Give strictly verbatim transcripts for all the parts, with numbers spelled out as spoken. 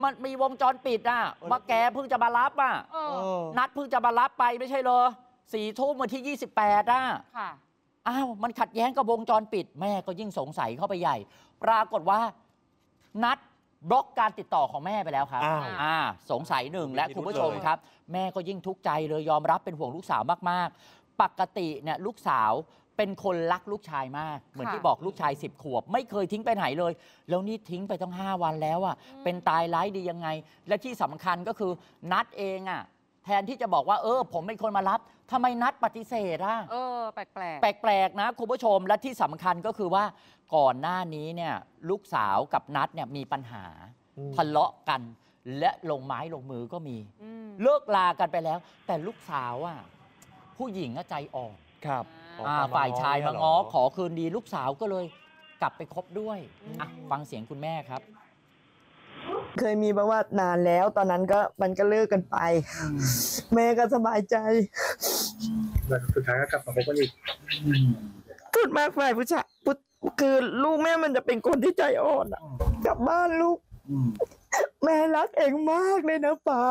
มันมีวงจรปิดอ่ะว่าแกเพิ่งจะมารับอ่ะนัดเพิ่งจะมารับไปไม่ใช่เหรอสี่ทุ่มวันที่ยี่สิบแปดอ่ะอ้าวมันขัดแย้งกับวงจรปิดแม่ก็ยิ่งสงสัยเข้าไปใหญ่ปรากฏว่านัดบล็อกการติดต่อของแม่ไปแล้วครับอ่าสงสัยหนึ่งและคุณผู้ชมครับแม่ก็ยิ่งทุกข์ใจเลยยอมรับเป็นห่วงลูกสาวมากๆปกติเนี่ยลูกสาวเป็นคนรักลูกชายมากเหมือนที่บอกลูกชายสิบขวบไม่เคยทิ้งไปไหนเลยแล้วนี่ทิ้งไปตั้งห้าวันแล้วอ่ะเป็นตายร้ายดียังไงและที่สำคัญก็คือนัดเองอ่ะแทนที่จะบอกว่าเออผมเป็นคนมารับทำไมนัดปฏิเสธอ่ะเออแปลกแปลกๆนะคุณผู้ชมและที่สำคัญก็คือว่าก่อนหน้านี้เนี่ยลูกสาวกับนัดเนี่ยมีปัญหาทะเลาะกันและลงไม้ลงมือก็มีเลิกลากันไปแล้วแต่ลูกสาวอ่ะผู้หญิงใจอ่อนครับฝ่ายชายมาง้อขอคืนดีลูกสาวก็เลยกลับไปคบด้วยฟังเสียงคุณแม่ครับเคยมีประวัตินานแล้วตอนนั้นก็มันก็เลิกกันไปแม่ก็สบายใจสุดท้ายก็กลับมาคบกันอีกพูดมากฝ่ายผู้ชายคือลูกแม่มันจะเป็นคนที่ใจอ่อนอะกลับบ้านลูกแม่รักเองมากเลยนะป้า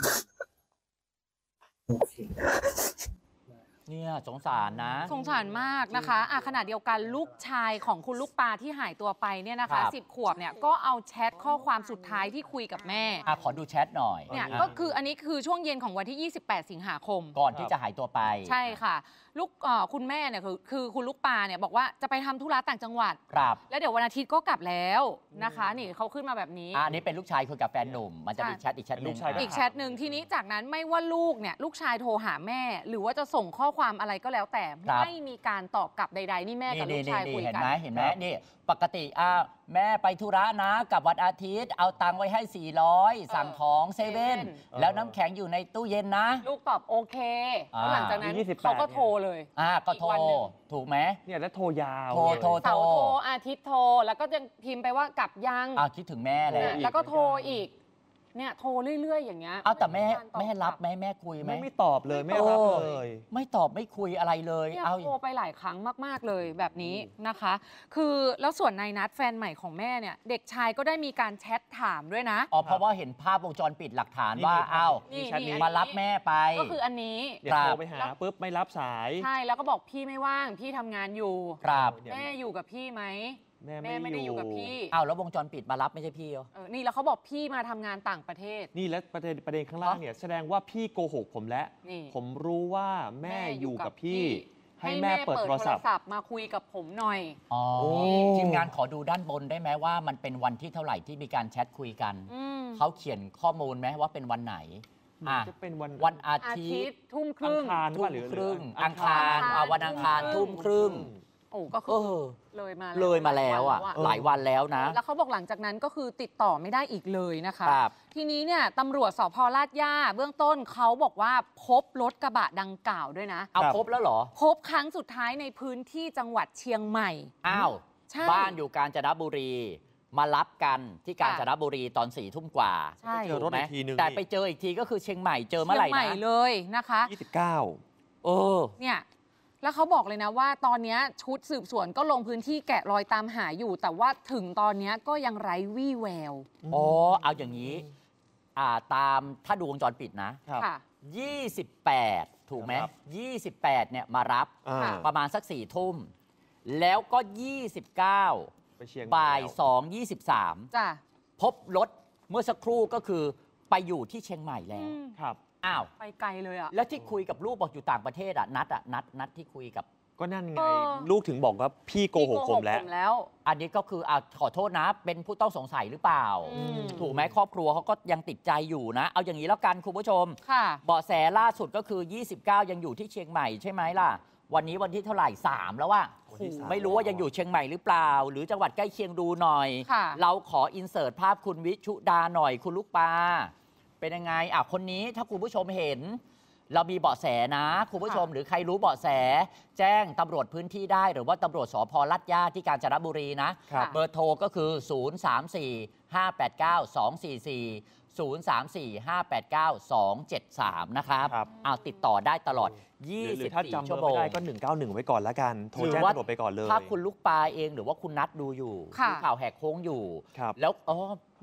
เนี่ยสงสารนะสงสารมากนะคะอ่ะขณะเดียวกันลูกชายของคุณลูกปลาที่หายตัวไปเนี่ยนะคะสิบขวบเนี่ยก็เอาแชทข้อความสุดท้ายที่คุยกับแม่อ่ะขอดูแชทหน่อยเนี่ยก็คืออันนี้คือช่วงเย็นของวันที่ยี่สิบแปดสิงหาคมก่อนที่จะหายตัวไปใช่ค่ะลูกคุณแม่เนี่ยคือคือคุณลูกปลาเนี่ยบอกว่าจะไปทำธุระต่างจังหวัดครับแล้วเดี๋ยววันอาทิตย์ก็กลับแล้วนะคะนี่เขาขึ้นมาแบบนี้อันนี้เป็นลูกชายคุยกับแฟนหนุ่มมันจะมีแชทอีกแชทหนึ่งอีกแชทหนึ่งทีนี้จากนั้นไม่ว่าลูกเนี่ยลูกชายโทรหาแม่หรือว่าจะส่งข้อความอะไรก็แล้วแต่ไม่มีการตอบกลับใดๆนี่แม่กับลูกชายคุยกันเห็นไหมเห็นไหมนี่ปกติอ่าแม่ไปธุระนะกับวันอาทิตย์เอาตังค์ไว้ให้สี่ร้อยสั่งของเซเว่นแล้วน้ำแข็งอยู่ในตู้เย็นนะลูกตอบโอเคแล้วหลังจากนั้นเขาก็โทรเลยอ่าก็โทรถูกไหมเนี่ยแล้วโทรยาวโทรโทรเสาร์โทรอาทิตย์โทรแล้วก็จะพิมพ์ไปว่ากลับยังอ่าคิดถึงแม่เลยแล้วก็โทรอีกเนี่ยโทรเรื่อยๆอย่างเงี้ยเอาแต่แม่แม่รับไหมแม่คุยไหมไม่ตอบเลยไม่รับเลยไม่ตอบไม่คุยอะไรเลยเอาโทรไปหลายครั้งมากๆเลยแบบนี้นะคะคือแล้วส่วนนายนัดแฟนใหม่ของแม่เนี่ยเด็กชายก็ได้มีการแชทถามด้วยนะอ๋อเพราะว่าเห็นภาพวงจรปิดหลักฐานว่าอ้าวมารับแม่ไปก็คืออันนี้โทรไปหาปุ๊บไม่รับสายใช่แล้วก็บอกพี่ไม่ว่างพี่ทำงานอยู่ครับแม่อยู่กับพี่ไหมแม่ไม่ได้อยู่กับพี่อ้าวแล้ววงจรปิดมารับไม่ใช่พี่เหรอเออนี่แล้วเขาบอกพี่มาทำงานต่างประเทศนี่แล้วประเด็นประเด็นข้างล่างเนี่ยแสดงว่าพี่โกหกผมแล้วผมรู้ว่าแม่อยู่กับพี่ให้แม่เปิดโทรศัพท์มาคุยกับผมหน่อยอ๋อทีมงานขอดูด้านบนได้ไหมว่ามันเป็นวันที่เท่าไหร่ที่มีการแชทคุยกันเขาเขียนข้อมูลไหมว่าเป็นวันไหนจะเป็นวันวันอาทิตย์ทุ่มครึ่งทุ่มครึ่งอังคารวันอังคารทุ่มครึ่งโอ้ก็คือเลยมาเลยมาแล้วอ่ะหลายวันแล้วนะแล้วเขาบอกหลังจากนั้นก็คือติดต่อไม่ได้อีกเลยนะคะทีนี้เนี่ยตำรวจสภ.ลาดย่าเบื้องต้นเขาบอกว่าพบรถกระบะดังกล่าวด้วยนะเอาพบแล้วเหรอพบครั้งสุดท้ายในพื้นที่จังหวัดเชียงใหม่อ้าวบ้านอยู่กาญจนบุรีมารับกันที่กาญจนบุรีตอนสี่ทุ่มกว่าเจอรถอีกทีนึงแต่ไปเจออีกทีก็คือเชียงใหม่เจอเมื่อไหร่นะเชียงใหม่เลยนะคะยี่สิบเก้าเออเนี่ยแล้วเขาบอกเลยนะว่าตอนนี้ชุดสืบสวนก็ลงพื้นที่แกะรอยตามหาอยู่แต่ว่าถึงตอนนี้ก็ยังไร้วี่แววอ๋อเอาอย่างนี้อ่าตามถ้าดูวงจรปิดนะยี่สิบแปดถูกไหมยี่สิบแปดเนี่ยมารับประมาณสักสี่ทุ่มแล้วก็ยี่สิบเก้าบ่ายสองยี่สิบสามพบรถเมื่อสักครู่ก็คือไปอยู่ที่เชียงใหม่แล้วครับอ้าวไปไกลเลยอ่ะแล้วที่คุยกับลูกบอกอยู่ต่างประเทศอ่ะนัดอ่ะนัดนัดที่คุยกับก็นั่นไงลูกถึงบอกว่าพี่โกหกผมแล้วอันนี้ก็คืออ่ะขอโทษนะเป็นผู้ต้องสงสัยหรือเปล่าถูกไหมครอบครัวเขาก็ยังติดใจอยู่นะเอาอย่างนี้แล้วกันคุณผู้ชมเบาะแสล่าสุดก็คือยี่สิบเก้ายังอยู่ที่เชียงใหม่ใช่ไหมล่ะวันนี้วันที่เท่าไหร่สามแล้วว่ะไม่รู้ว่ายังอยู่เชียงใหม่หรือเปล่าหรือจังหวัดใกล้เคียงดูหน่อยเราขออินเสิร์ตภาพคุณวิชุดาหน่อยคุณลูกปลาเป็นยังไงอ่ะคนนี้ถ้าคุณผู้ชมเห็นเรามีเบาะแสนะคุณผู้ชมหรือใครรู้เบาะแสแจ้งตำรวจพื้นที่ได้หรือว่าตำรวจสภ.ลาดย่าที่กาญจนบุรีนะเบอร์โทรก็คือศูนย์ สาม สี่ ห้า แปด เก้า สอง สี่ สี่ ศูนย์ สาม สี่ ห้า แปด เก้า สอง เจ็ด สามนะครับเอาติดต่อได้ตลอดยี่สิบสี่ชั่วโมงก็หนึ่งเก้าหนึ่งไว้ก่อนแล้วกันโทรแจ้งตำรวจไปก่อนเลยถ้าคุณลูกปลาเองหรือว่าคุณนัดดูอยู่ดูข่าวแหกโค้งอยู่แล้วอ๋อ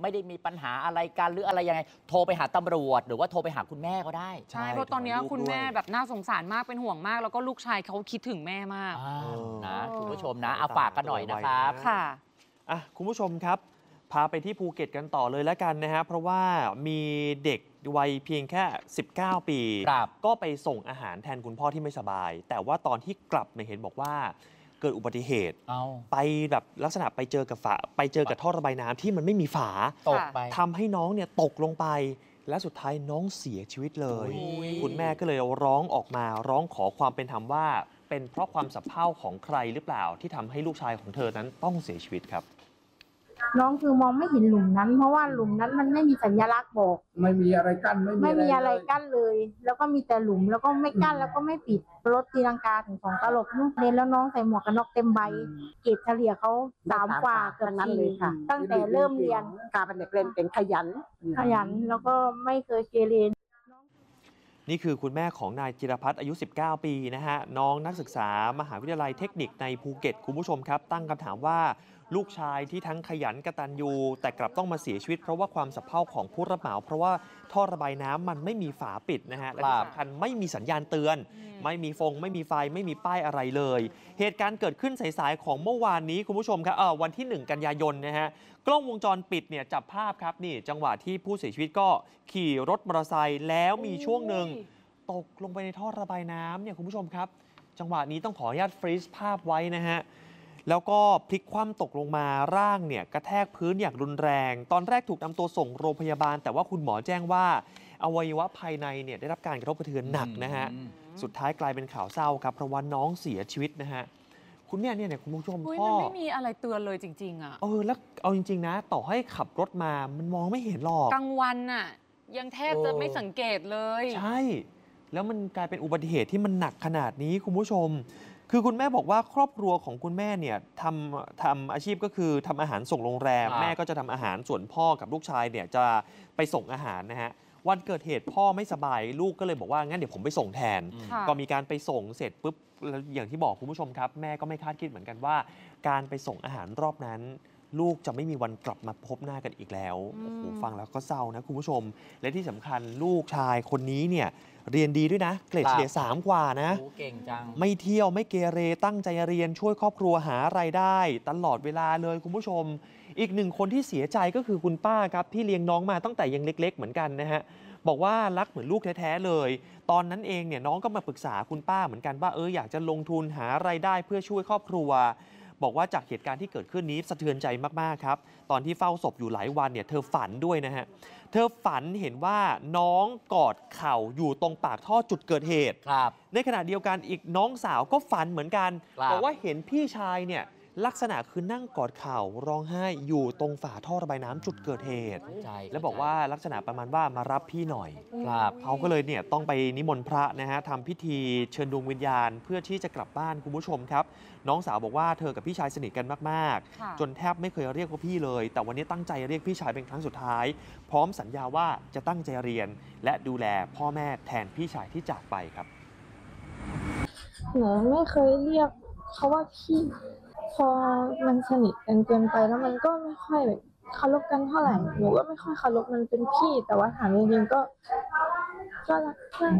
ไม่ได้มีปัญหาอะไรกันหรืออะไรยังไงโทรไปหาตำรวจหรือว่าโทรไปหาคุณแม่ก็ได้ใช่เพราะตอนนี้คุณแม่แบบน่าสงสารมากเป็นห่วงมากแล้วก็ลูกชายเขาคิดถึงแม่มากนะคุณผู้ชมนะเอาฝากกันหน่อยนะครับค่ะอ่ะคุณผู้ชมครับพาไปที่ภูเก็ตกันต่อเลยแล้วกันนะฮะเพราะว่ามีเด็กวัยเพียงแค่สิบเก้าปีก็ไปส่งอาหารแทนคุณพ่อที่ไม่สบายแต่ว่าตอนที่กลับเนี่ยเห็นบอกว่าเกิดอุบัติเหตุไปแบบลักษณะไปเจอกับฝาไปเจอกับท่อระบายน้ำที่มันไม่มีฝาตกไปทำให้น้องเนี่ยตกลงไปและสุดท้ายน้องเสียชีวิตเลยคุณแม่ก็เลยร้องออกมาร้องขอความเป็นธรรมว่าเป็นเพราะความสับเพร่าของใครหรือเปล่าที่ทำให้ลูกชายของเธอนั้นต้องเสียชีวิตครับน้องคือมองไม่เห็นหลุมนั้นเพราะว่าหลุมนั้นมันไม่มีสัญลักษณ์บอกไม่มีอะไรกั้นไม่มีอะไรกั้นเลยแล้วก็มีแต่หลุมแล้วก็ไม่กั้นแล้วก็ไม่ปิดรถตีลังกาถึงสองตลบลูกเรียนแล้วน้องใส่หมวกกันน็อกเต็มใบเกรดเฉลี่ยเขาสามกว่าเกือบนั้นเลยค่ะตั้งแต่เริ่มเรียนการเป็นเด็กเรียนเก่งขยันขยันแล้วก็ไม่เคยเกเรนี่คือคุณแม่ของนายจิรพัฒน์อายุสิบเก้าปีนะฮะน้องนักศึกษามหาวิทยาลัยเทคนิคในภูเก็ตคุณผู้ชมครับตั้งคำถามว่าลูกชายที่ทั้งขยันกตัญญูแต่กลับต้องมาเสียชีวิตเพราะว่าความสับเพร่าของผู้รับเหมาเพราะว่าท่อระบายน้ำมันไม่มีฝาปิดนะฮะและที่สำคัญไม่มีสัญญาณเตือนไม่มีฟงไม่มีไฟไม่มีป้ายอะไรเลยเหตุการณ์เกิดขึ้นสายๆของเมื่อวานนี้คุณผู้ชมครับเออวันที่หนึ่งกันยายนนะฮะกล้องวงจรปิดเนี่ยจับภาพครับนี่จังหวะที่ผู้เสียชีวิตก็ขี่รถมอเตอร์ไซค์แล้วมีช่วงหนึ่งตกลงไปในท่อระบายน้ำเนี่ยคุณผู้ชมครับจังหวะนี้ต้องขออนุญาตฟรีซภาพไว้นะฮะแล้วก็พลิกคว่ำตกลงมาร่างเนี่ยกระแทกพื้นอย่างรุนแรงตอนแรกถูกนำตัวส่งโรงพยาบาลแต่ว่าคุณหมอแจ้งว่าอวัยวะภายในเนี่ยได้รับการกระทบกระเทือนหนักนะฮะสุดท้ายกลายเป็นข่าวเศร้าครับเพราะว่าน้องเสียชีวิตนะฮะคุณแม่เนี่ยคุณผู้ชมพ่อมันไม่มีอะไรเตือนเลยจริงๆอ่ะเออแล้วเอาจริงๆนะต่อให้ขับรถมามันมองไม่เห็นหรอกกลางวันน่ะยังแทบจะไม่สังเกตเลยใช่แล้วมันกลายเป็นอุบัติเหตุที่มันหนักขนาดนี้คุณผู้ชมคือคุณแม่บอกว่าครอบครัวของคุณแม่เนี่ยทำทำอาชีพก็คือทำอาหารส่งโรงแรมแม่ก็จะทำอาหารส่วนพ่อกับลูกชายเนี่ยจะไปส่งอาหารนะฮะวันเกิดเหตุพ่อไม่สบายลูกก็เลยบอกว่างั้นเดี๋ยวผมไปส่งแทนก็มีการไปส่งเสร็จปุ๊บอย่างที่บอกคุณผู้ชมครับแม่ก็ไม่คาดคิดเหมือนกันว่าการไปส่งอาหารรอบนั้นลูกจะไม่มีวันกลับมาพบหน้ากันอีกแล้วโอ้โหฟังแล้วก็เศร้านะคุณผู้ชมและที่สำคัญลูกชายคนนี้เนี่ยเรียนดีด้วยนะเกรดเฉลี่ยสามกว่านะเก่งจังไม่เที่ยวไม่เกเรตั้งใจเรียนช่วยครอบครัวหารายได้ตลอดเวลาเลยคุณผู้ชมอีกหนึ่งคนที่เสียใจก็คือคุณป้าครับที่เลี้ยงน้องมาตั้งแต่ยังเล็กๆเหมือนกันนะฮะบอกว่ารักเหมือนลูกแท้ๆเลยตอนนั้นเองเนี่ยน้องก็มาปรึกษาคุณป้าเหมือนกันว่าเอออยากจะลงทุนหารายได้เพื่อช่วยครอบครัวบอกว่าจากเหตุการณ์ที่เกิดขึ้นนี้สะเทือนใจมากๆครับตอนที่เฝ้าศพอยู่หลายวันเนี่ยเธอฝันด้วยนะฮะเธอฝันเห็นว่าน้องกอดเข่าอยู่ตรงปากท่อจุดเกิดเหตุในขณะเดียวกันอีกน้องสาวก็ฝันเหมือนกันบอกว่าเห็นพี่ชายเนี่ยลักษณะคือนั่งกอดเข่าร้องไห้อยู่ตรงฝาท่อระบายน้ำจุดเกิดเหตุแล้วบอกว่าลักษณะประมาณว่ามารับพี่หน่อยเขาก็เลยเนี่ยต้องไปนิมนต์พระนะฮะทำพิธีเชิญดวงวิญญาณเพื่อที่จะกลับบ้านคุณผู้ชมครับน้องสาวบอกว่าเธอกับพี่ชายสนิทกันมากๆจนแทบไม่เคยเรียกว่าพี่เลยแต่วันนี้ตั้งใจเรียกพี่ชายเป็นครั้งสุดท้ายพร้อมสัญญาว่าจะตั้งใจเรียนและดูแลพ่อแม่แทนพี่ชายที่จากไปครับหนูไม่เคยเรียกเขาว่าพี่พอมันสนิทกันเกินไปแล้วมันก็ไม่ค่อยแบบเคารพกันเท่าไหร่หนูก็ไม่ค่อยเคารพมันเป็นพี่แต่ว่าถามจริงๆก็ก็รักเพื่อน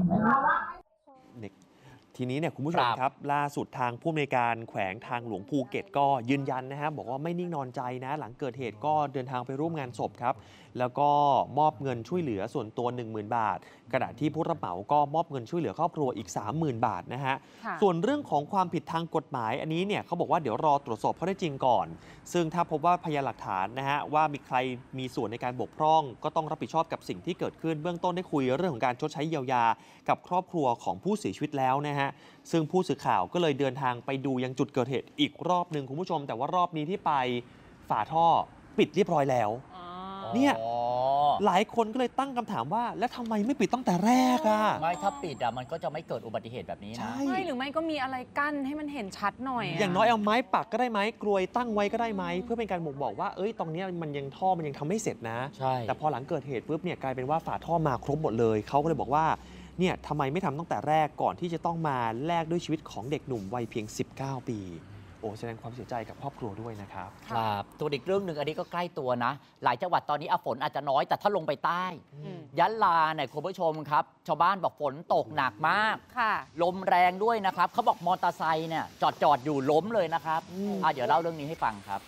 ทีนี้เนี่ยคุณผู้ชมครับล่าสุดทางผู้อำนวยการแขวงทางหลวงภูเก็ตก็ยืนยันนะฮะบอกว่าไม่นิ่งนอนใจนะหลังเกิดเหตุก็เดินทางไปร่วมงานศพครับแล้วก็มอบเงินช่วยเหลือส่วนตัว หนึ่งหมื่น บาทขณะที่ผู้รับเหมาก็มอบเงินช่วยเหลือครอบครัวอีก สามหมื่น บาทนะฮะส่วนเรื่องของความผิดทางกฎหมายอันนี้เนี่ยเขาบอกว่าเดี๋ยวรอตรวจสอบข้อเท็จจริงก่อนซึ่งถ้าพบว่าพยานหลักฐานนะฮะว่ามีใครมีส่วนในการบกพร่องก็ต้องรับผิดชอบกับสิ่งที่เกิดขึ้นเบื้องต้นได้คุยเรื่องของการชดใช้เยียวยากับครอบครัวของผู้เสียชีวิตแล้วนะฮะซึ่งผู้สื่อข่าวก็เลยเดินทางไปดูยังจุดเกิดเหตุอีกรอบหนึ่งคุณผู้ชมแต่ว่ารอบนี้ที่ไปฝาท่อปิดเรียบร้อยแล้วเนี่ยหลายคนก็เลยตั้งคำถามว่าแล้วทำไมไม่ปิดตั้งแต่แรกอ่ะไม่ถ้าปิดอ่ะมันก็จะไม่เกิดอุบัติเหตุแบบนี้นะไม่หรือไม่ก็มีอะไรกั้นให้มันเห็นชัดหน่อยอย่างน้อยเอาไม้ปักก็ได้ไหมกลวยตั้งไว้ก็ได้ไหมเพื่อเป็นการบ่งบอกว่าเอ้ยตรงนี้มันยังท่อมันยังทำไม่เสร็จนะใช่แต่พอหลังเกิดเหตุปุ๊บเนี่ยกลายเป็นว่าฝาท่อมาครบหมดเลยเขาก็เลยบอกว่าเนี่ยทำไมไม่ทำตั้งแต่แรกก่อนที่จะต้องมาแลกด้วยชีวิตของเด็กหนุ่มวัยเพียงสิบเก้าปีโอ้แสดงความเสียใจกับครอบครัวด้วยนะครับครับตัวอีกเรื่องหนึ่งอันนี้ก็ใกล้ตัวนะ หลายจังหวัดตอนนี้ฝนอาจจะน้อยแต่ถ้าลงไปใต้ยะลาเนี่ยคุณผู้ชมครับชาวบ้านบอกฝนตกหนักมากลมแรงด้วยนะครับเขาบอกมอเตอร์ไซค์เนี่ยจอดจอดอยู่ล้มเลยนะครับอ่ะเดี๋ยวเล่าเรื่องนี้ให้ฟังครับ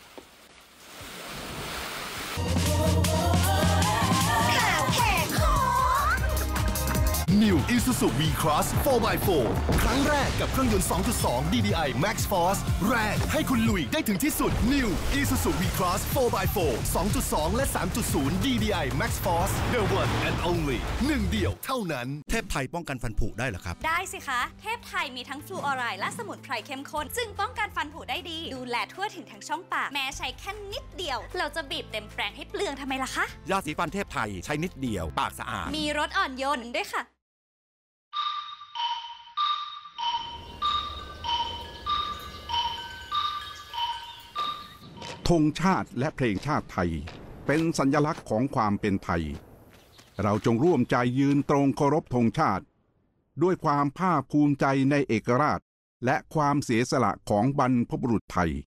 New Isuzu V-Cross โฟร์ บาย โฟร์ ครั้งแรกกับเครื่องยนต์ สองจุดสอง ดี ดี ไอ Max Force แรงให้คุณลุยได้ถึงที่สุด New Isuzu V-Cross โฟร์ บาย โฟร์ สองจุดสอง และ สามจุดศูนย์ ดี ดี ไอ Max Force The one and only หนึ่งเดียวเท่านั้นเทพไทยป้องกันฟันผุได้เหรอครับได้สิคะเทพไทยมีทั้งฟลูออไรด์และสมุนไพรเข้มข้นจึงป้องกันฟันผุได้ดีดูแลทั่วถึงทั้งช่องปากแม้ใช้แค่นิดเดียวเราจะบีบเต็มแปรงให้เปลืองทำไมล่ะคะยาสีฟันเทพไทยใช้นิดเดียวปากสะอาดมีรสอ่อนโยนด้วยค่ะธงชาติและเพลงชาติไทยเป็นสัญลักษณ์ของความเป็นไทยเราจงร่วมใจยืนตรงเคารพธงชาติด้วยความภาคภูมิใจในเอกราชและความเสียสละของบรรพบุรุษไทย